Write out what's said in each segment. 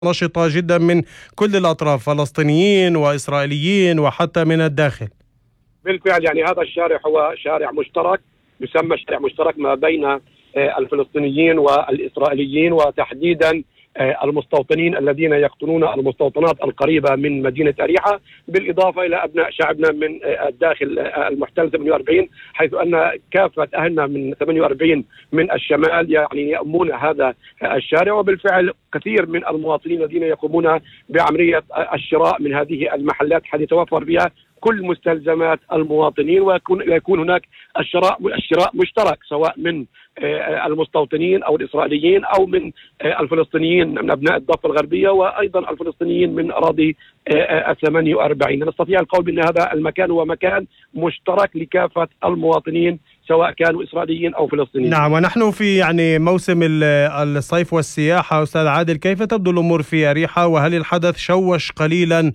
نشطة جدا من كل الأطراف، فلسطينيين وإسرائيليين وحتى من الداخل. بالفعل يعني هذا الشارع هو شارع مشترك، يسمى شارع مشترك ما بين الفلسطينيين والإسرائيليين، وتحديدا المستوطنين الذين يقطنون المستوطنات القريبة من مدينة أريحة، بالإضافة إلى أبناء شعبنا من الداخل المحتل 48، حيث أن كافة أهلنا من 48 من الشمال يعني يأمون هذا الشارع. وبالفعل كثير من المواطنين الذين يقومون بعملية الشراء من هذه المحلات حيث يتوفر فيها كل مستلزمات المواطنين، ويكون هناك الشراء مشترك سواء من المستوطنين أو الإسرائيليين أو من الفلسطينيين من أبناء الضفة الغربية، وأيضا الفلسطينيين من أراضي 48. نستطيع القول بأن هذا المكان هو مكان مشترك لكافة المواطنين سواء كانوا إسرائيليين أو فلسطينيين. نعم، ونحن في موسم الصيف والسياحة. أستاذ عادل، كيف تبدو الأمور في أريحة؟ وهل الحدث شوش قليلا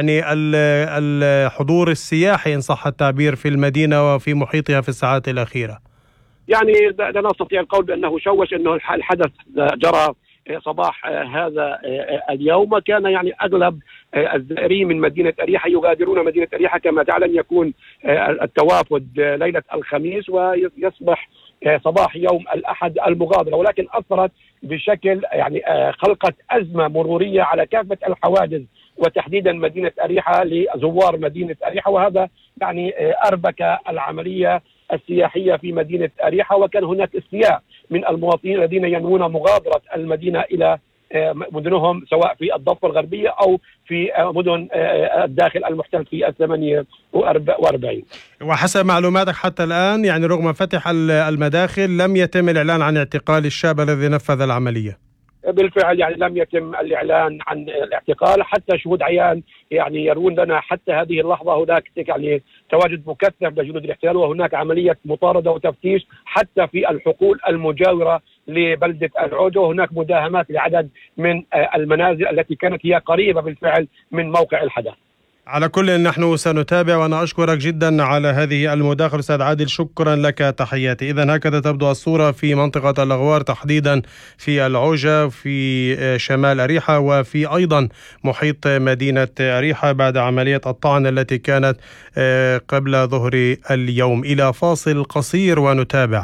الحضور السياحي إن صح التعبير في المدينة وفي محيطها في الساعات الأخيرة؟ يعني لا نستطيع القول بأنه شوش، أنه الحدث جرى صباح هذا اليوم، وكان يعني أغلب الزائرين من مدينة أريحة يغادرون مدينة أريحة. كما تعلم يكون التوافد ليلة الخميس ويصبح صباح يوم الأحد المغادرة، ولكن أثرت بشكل يعني خلقت أزمة مرورية على كافة الحواجز وتحديدا مدينة أريحة لزوار مدينة أريحة، وهذا يعني أربك العملية السياحية في مدينة أريحة. وكان هناك استياء من المواطنين الذين ينوون مغادرة المدينة إلى مدنهم سواء في الضفة الغربية أو في مدن الداخل المحتل في 48. وحسب معلوماتك حتى الآن يعني رغم فتح المداخل لم يتم الإعلان عن اعتقال الشاب الذي نفذ العملية؟ بالفعل يعني لم يتم الإعلان عن الاعتقال، حتى شهود عيان يعني يرون لنا حتى هذه اللحظة هناك يعني تواجد مكثف لجنود الاحتلال، وهناك عملية مطاردة وتفتيش حتى في الحقول المجاورة لبلدة العوجة، وهناك مداهمات لعدد من المنازل التي كانت هي قريبة بالفعل من موقع الحدث. على كل نحن سنتابع، وأنا أشكرك جدا على هذه المداخلة أستاذ عادل، شكرا لك، تحياتي. إذن هكذا تبدو الصورة في منطقة الأغوار تحديدا في العوجة في شمال أريحة وفي أيضا محيط مدينة أريحة بعد عملية الطعن التي كانت قبل ظهر اليوم. إلى فاصل قصير ونتابع.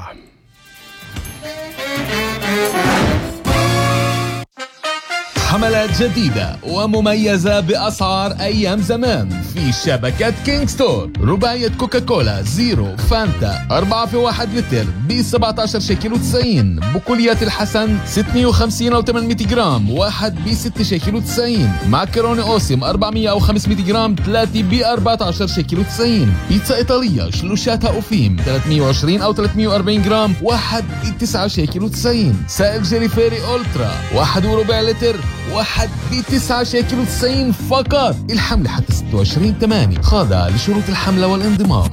حملات جديدة ومميزة بأسعار أيام زمان في شبكة كينج ستور. رباعية كوكاكولا زيرو فانتا 4 في 1 لتر ب 17 شيكل و90. بقوليات الحسن 650 أو 800 جرام 1 ب 6 شيكل و90. معكروني أوسم 400 أو 500 جرام 3 ب 14 شيكل و90. بيتزا إيطالية شلوشاتها أوفيم 320 أو 340 جرام 1 ب 9 شيكل و90. سائل جيريفيري أولترا 1 وربع لتر 1 ب 9 شيكل و90 فقط. الحملة حتى 26/8، خاضعة لشروط الحملة والانضمام.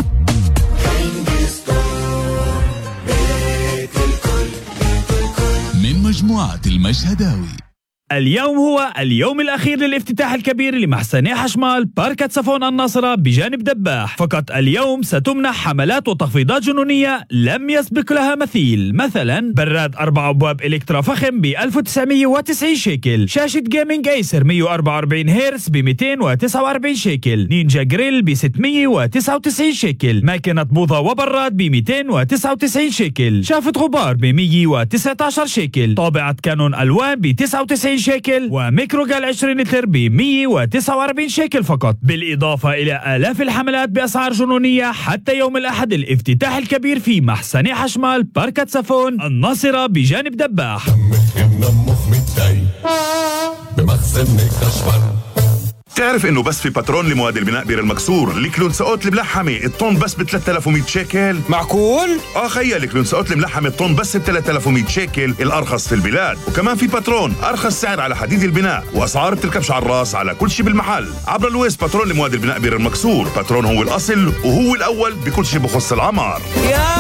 من مجموعة المشهداوي. اليوم هو اليوم الأخير للافتتاح الكبير لمحسني حشمال باركة صفون الناصرة بجانب دباح. فقط اليوم ستمنح حملات وتخفيضات جنونية لم يسبق لها مثيل. مثلا براد 4 أبواب إلكترا فخم ب 1990 شيكل، شاشة جيمنج ايسر 144 هرتز ب 249 شيكل، نينجا جريل ب 699 شيكل، ماكينة بوظة وبراد ب 299 شيكل، شافة غبار ب 119 شيكل، طابعة كانون ألوان ب 99 شيكل، وميكروجال 20 لتر ب 149 شيكل فقط. بالإضافة إلى آلاف الحملات بأسعار جنونية حتى يوم الأحد الافتتاح الكبير في محسني حشمال باركة صفون الناصرة بجانب دباح. تعرف انه بس في باترون لمواد البناء بير المكسور الكلونساوت الملحمه الطن بس ب 3100 شيكل؟ معقول؟ خيا الكلونساوت الملحمه الطن بس ب 3100 شيكل، الارخص في البلاد. وكمان في باترون ارخص سعر على حديد البناء، واسعار بتركبش على الراس على كل شيء بالمحل. عبر الويس باترون لمواد البناء بير المكسور. باترون هو الاصل وهو الاول بكل شيء بخص العمار.